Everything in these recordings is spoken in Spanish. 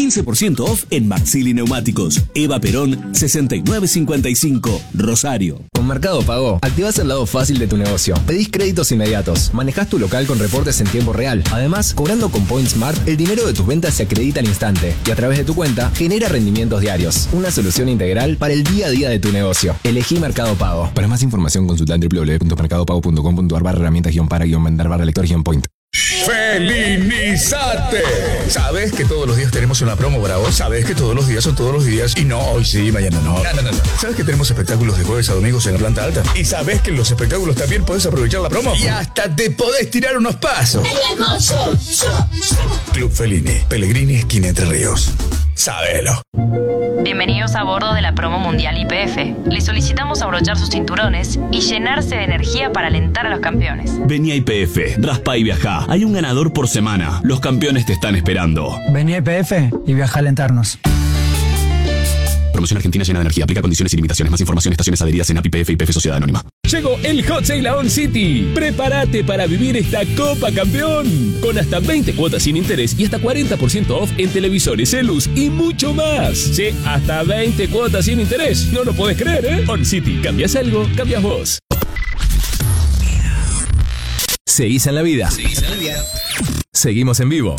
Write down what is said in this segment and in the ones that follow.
15% off en Maxili Neumáticos. Eva Perón, 6955, Rosario. Con Mercado Pago, activás el lado fácil de tu negocio. Pedís créditos inmediatos, manejás tu local con reportes en tiempo real. Además, cobrando con Point Smart, el dinero de tus ventas se acredita al instante y a través de tu cuenta genera rendimientos diarios. Una solución integral para el día a día de tu negocio. Elegí Mercado Pago. Para más información consulta en www.mercadopago.com.ar/herramientas-para-lector-point. ¡Felinizate! ¿Sabes que todos los días tenemos una promo para vos? ¿Sabes que todos los días son todos los días? Y no, hoy sí, mañana no. No. ¿Sabes que tenemos espectáculos de jueves a domingos en la planta alta? ¿Y sabes que en los espectáculos también podés aprovechar la promo? Y hasta te podés tirar unos pasos. Club Fellini, Pellegrini, esquina Entre Ríos. Sábelo. Bienvenidos a bordo de la promo mundial YPF. Les solicitamos abrochar sus cinturones y llenarse de energía para alentar a los campeones. Vení a YPF, raspa y viajá. Hay un ganador por semana. Los campeones te están esperando. Vení a YPF y viaja a alentarnos. Promoción Argentina llena de energía. Aplica condiciones y limitaciones. Más información, estaciones adheridas en API YPF y YPF Sociedad Anónima. Llegó el Hot Sale a On City. Prepárate para vivir esta Copa Campeón. Con hasta 20 cuotas sin interés y hasta 40% off en televisores, celus y mucho más. Sí, hasta 20 cuotas sin interés. No lo podés creer, ¿eh? On City. Cambias algo, cambias vos. Seguís en la vida. Seguimos en vivo.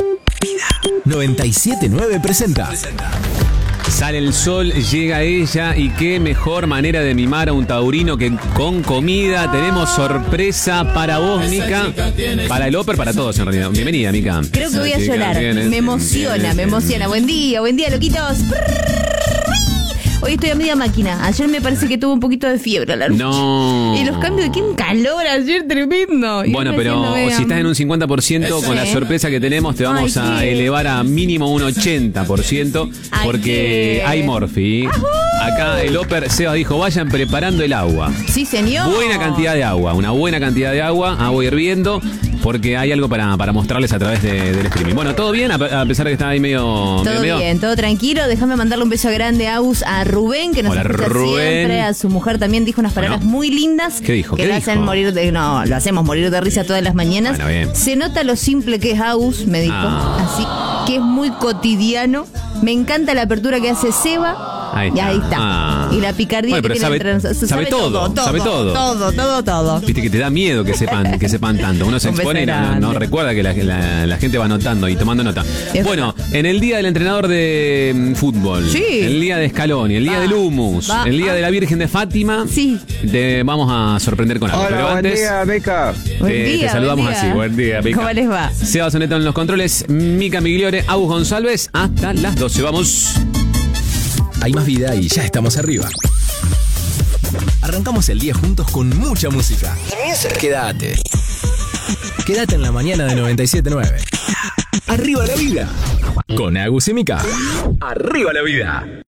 97.9 presenta. Sale el sol, llega ella y qué mejor manera de mimar a un taurino que con comida. Tenemos sorpresa para vos, Mica, para el Oper, para todos en realidad. Bienvenida, Mica. Creo que voy a llorar. Me emociona. Buen día, loquitos. Hoy estoy a media máquina. Ayer me parece que tuve un poquito de fiebre a la noche. No. Y los cambios de qué calor ayer, tremendo. Bueno, pero si estás en un 50%, con la sorpresa que tenemos, te vamos a elevar a mínimo un 80%, porque hay Morphy. Acá el Oper Seba dijo, vayan preparando el agua. Sí, señor. Buena cantidad de agua, una buena cantidad de agua hirviendo, porque hay algo para mostrarles a través del streaming. Bueno, ¿todo bien? A pesar de que está ahí medio... Todo bien, todo tranquilo. Déjame mandarle un beso grande a Rubén, que nos escucha siempre. A su mujer también dijo unas palabras muy lindas. ¿Qué dijo? Que lo hacemos morir de risa todas las mañanas. Bueno, bien. Se nota lo simple que es Agus, me dijo. Así que es muy cotidiano. Me encanta la apertura que hace Seba. Ahí está. Y ahí está. Y la picardía que tiene entre nosotros. Sabe todo. Todo. Viste que te da miedo que sepan tanto. Uno se expone y no recuerda que la gente va anotando y tomando nota. Bueno, en el día del entrenador de fútbol, el día de Scaloni, el día del Humus, el día de la Virgen de Fátima, te vamos a sorprender con algo. Hola, pero antes, buen día, Beca. Te saludamos así. Buen día, Beca. ¿Cómo les va? Seba Soneto en los controles, Mica Migliore, Agus González, hasta las 12. Vamos. Hay más vida y ya estamos arriba. Arrancamos el día juntos con mucha música. Quédate en la mañana de 97.9. Arriba la vida. Con Agus y Mica. Arriba la vida.